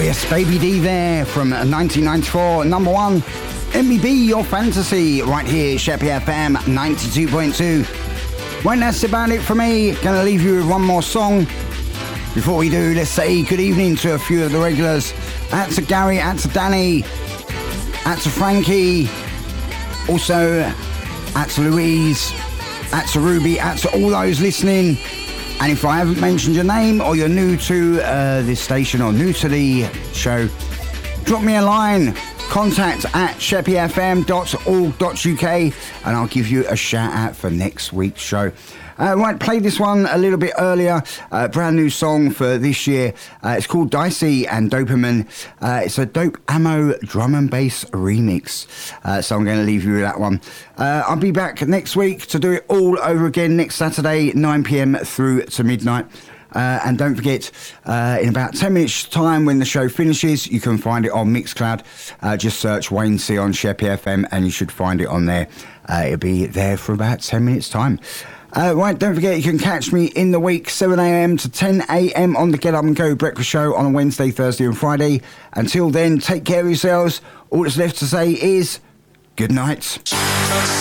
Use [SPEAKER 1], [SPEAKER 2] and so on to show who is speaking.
[SPEAKER 1] Yes, Baby D there from 1994, number one. MBB, Your Fantasy, right here, Sheppy FM 92.2. Right, that's about it for me. Gonna leave you with one more song. Before we do, let's say good evening to a few of the regulars. Out to Gary, out to Danny, out to Frankie, also out to Louise, out to Ruby, out to all those listening. And if I haven't mentioned your name or you're new to this station or new to the show, drop me a line, contact at sheppyfm.org.uk, and I'll give you a shout out for next week's show. Right, played this one a little bit earlier, brand new song for this year. It's called Dicey and Dopamine. It's a Dope Ammo drum and bass remix. So I'm going to leave you with that one. I'll be back next week to do it all over again next Saturday, 9 p.m. through to midnight. And don't forget, in about 10 minutes' time when the show finishes, you can find it on Mixcloud. Just search Wayne C on Sheppy FM and you should find it on there. It'll be there for about 10 minutes' time. Right, don't forget you can catch me in the week 7 a.m. to 10 a.m. on the Get Up and Go breakfast show on a Wednesday, Thursday and Friday. Until then, take care of yourselves. All that's left to say is good night.